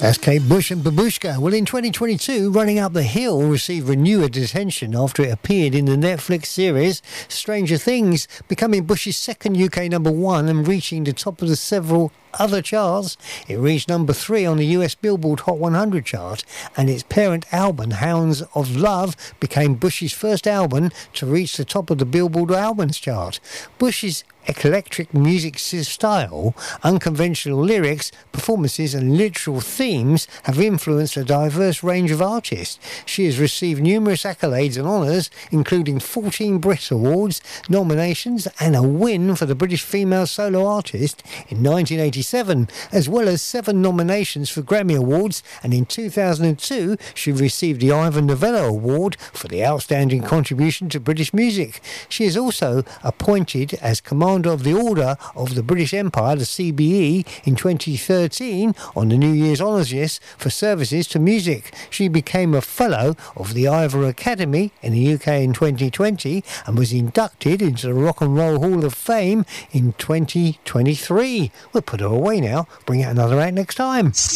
That's Kate Bush and Babushka. Well, in 2022, Running Up the Hill received renewed attention after it appeared in the Netflix series Stranger Things, becoming Bush's second UK number one and reaching the top of the several other charts. It reached number 3 on the US Billboard Hot 100 chart, and its parent album, Hounds of Love, became Bush's first album to reach the top of the Billboard Albums chart. Bush's eclectic music style, unconventional lyrics, performances and literal themes have influenced a diverse range of artists. She has received numerous accolades and honours, including 14 Brit Awards nominations and a win for the British Female Solo Artist in 1987, as well as 7 nominations for Grammy Awards, and in 2002 she received the Ivor Novello Award for the outstanding contribution to British music. She is also appointed as Commander of the Order of the British Empire, the CBE, in 2013 on the New Year's Honours List for services to music. She became a Fellow of the Ivor Academy in the UK in 2020 and was inducted into the Rock and Roll Hall of Fame in 2023. We'll put her away now. Bring out another act next time.